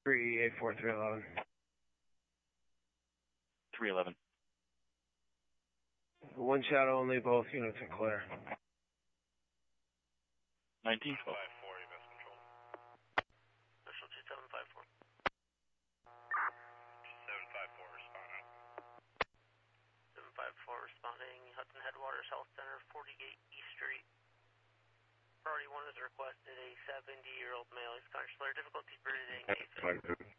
384-311. 311. One shadow only, both units are clear. 1912. 754, U.S. Control. Official 2754. 754, respond out. 754 responding, Hudson Headwaters Health Center, 40 Gate East Street. Priority 1 has requested a 70-year-old male. He's conscious, difficulty breathing, AFib.